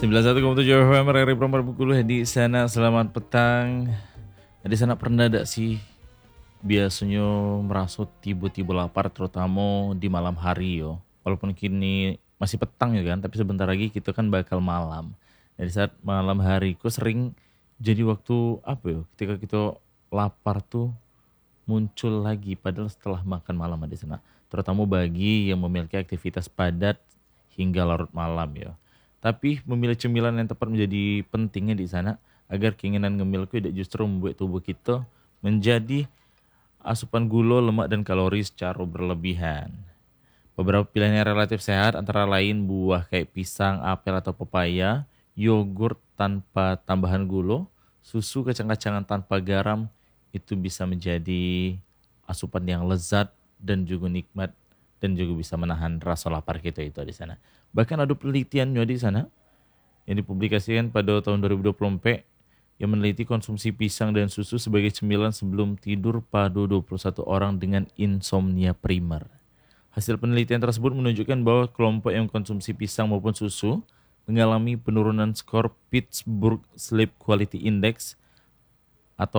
91,7 FM RRI Proper Bengkulu. Di sana selamat petang. Di sana pernah ada sih biasanya merasa tiba-tiba lapar terutama di malam hari yo. Walaupun kini masih petang ya kan, tapi sebentar lagi kita kan bakal malam. Jadi saat malam hari ku sering jadi waktu apa yo? Ketika kita lapar tuh muncul lagi padahal setelah makan malam di sana. Terutama bagi yang memiliki aktivitas padat hingga larut malam ya. Tapi memilih cemilan yang tepat menjadi pentingnya di sana agar keinginan ngemil itu tidak justru membuat tubuh kita menjadi asupan gula, lemak dan kalori secara berlebihan. Beberapa pilihan yang relatif sehat antara lain buah kayak pisang, apel atau pepaya, yogurt tanpa tambahan gula, susu kacang-kacangan tanpa garam itu bisa menjadi asupan yang lezat dan juga nikmat dan juga bisa menahan rasa lapar kita itu di sana. Bahkan ada penelitiannya di sana yang dipublikasikan pada tahun 2024 yang meneliti konsumsi pisang dan susu sebagai cemilan sebelum tidur pada 21 orang dengan insomnia primer. Hasil penelitian tersebut menunjukkan bahwa kelompok yang konsumsi pisang maupun susu mengalami penurunan skor Pittsburgh Sleep Quality Index atau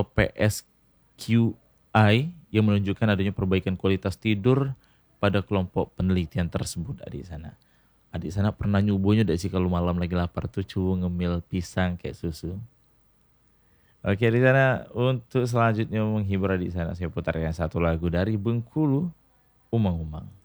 PSQI yang menunjukkan adanya perbaikan kualitas tidur pada kelompok penelitian tersebut. Adik sana pernah nyobonya tidak sih kalau malam lagi lapar tuh coba ngemil pisang kayak susu. Oke, di sana untuk selanjutnya menghibur adik sana saya putarkan satu lagu dari Bengkulu, Umang-Umang.